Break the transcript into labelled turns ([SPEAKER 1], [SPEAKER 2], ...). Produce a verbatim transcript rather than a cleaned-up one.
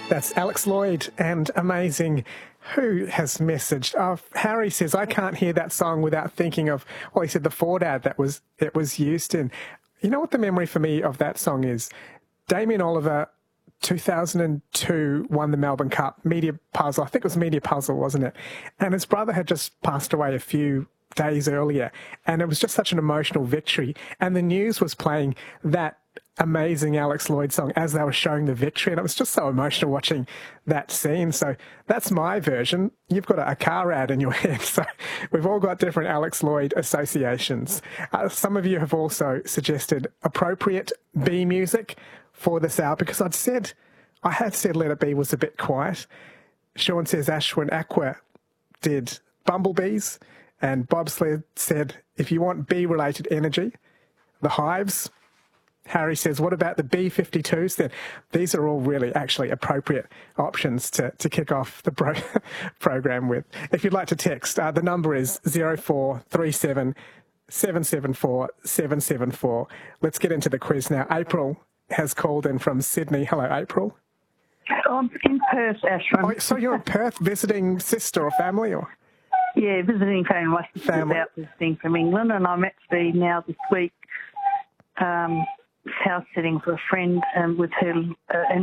[SPEAKER 1] That's Alex Lloyd and Amazing. Who has messaged? Oh, Harry says, I can't hear that song without thinking of, well, he said the Ford ad that was it was used in. You know what the memory for me of that song is? Damien Oliver, two thousand two, won the Melbourne Cup, Media Puzzle. I think it was Media Puzzle, wasn't it? And his brother had just passed away a few days earlier. And it was just such an emotional victory. And the news was playing that amazing Alex Lloyd song as they were showing the victory, and it was just so emotional watching that scene. So that's my version. You've got a, a car ad in your head, so we've all got different Alex Lloyd associations. Uh, some of you have also suggested appropriate B music for this hour, because I'd said, I had said Let It Be was a bit quiet. Sean says Ashwin Aqua did Bumblebees, and Bobsled said if you want bee-related energy, The Hives. Harry says, what about the B fifty-twos then? These are all really actually appropriate options to, to kick off the pro program with. If you'd like to text, uh, the number is zero four three seven, seven seven four, seven seven four. Let's get into the quiz now. April has called in from Sydney. Hello, April.
[SPEAKER 2] I'm in Perth, Ashwin.
[SPEAKER 1] Oh, so you're in Perth visiting sister or family? Or
[SPEAKER 2] Yeah, visiting family. My sister's
[SPEAKER 1] Family.
[SPEAKER 2] out visiting from England, and I'm actually now this week um, house sitting for a friend um, with her uh,